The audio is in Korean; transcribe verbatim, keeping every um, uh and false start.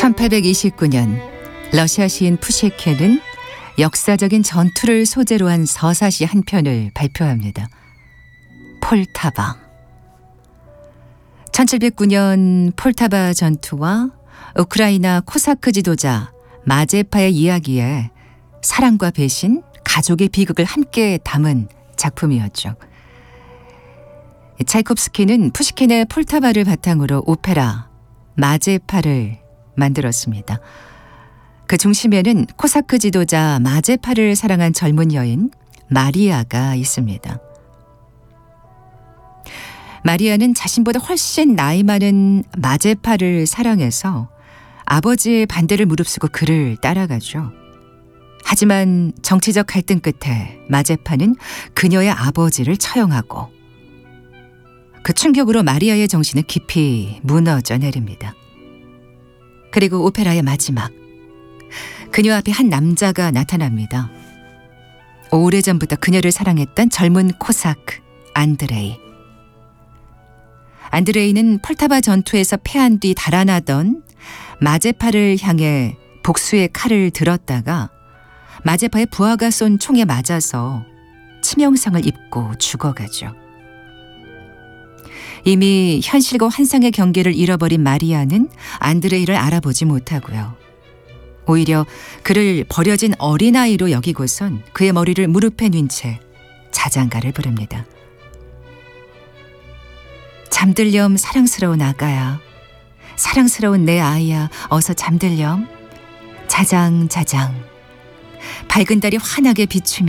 천팔백이십구 년 러시아 시인 푸시킨은 역사적인 전투를 소재로 한 서사시 한 편을 발표합니다. 폴타바. 천칠백구 년 폴타바 전투와 우크라이나 코사크 지도자 마제파의 이야기에 사랑과 배신, 가족의 비극을 함께 담은 작품이었죠. 차이콥스키는 푸시킨의 폴타바를 바탕으로 오페라 마제파를 만들었습니다. 그 중심에는 코사크 지도자 마제파를 사랑한 젊은 여인 마리아가 있습니다. 마리아는 자신보다 훨씬 나이 많은 마제파를 사랑해서 아버지의 반대를 무릅쓰고 그를 따라가죠. 하지만 정치적 갈등 끝에 마제파는 그녀의 아버지를 처형하고 그 충격으로 마리아의 정신은 깊이 무너져 내립니다. 그리고 오페라의 마지막, 그녀 앞에 한 남자가 나타납니다. 오래전부터 그녀를 사랑했던 젊은 코사크 안드레이. 안드레이는 폴타바 전투에서 패한 뒤 달아나던 마제파를 향해 복수의 칼을 들었다가 마제파의 부하가 쏜 총에 맞아서 치명상을 입고 죽어가죠. 이미 현실과 환상의 경계를 잃어버린 마리아는 안드레이를 알아보지 못하고요. 오히려 그를 버려진 어린아이로 여기고선 그의 머리를 무릎에 뜀 채 자장가를 부릅니다. 잠들렴 사랑스러운 아가야, 사랑스러운 내 아이야, 어서 잠들렴. 자장 자장, 밝은 달이 환하게 비추며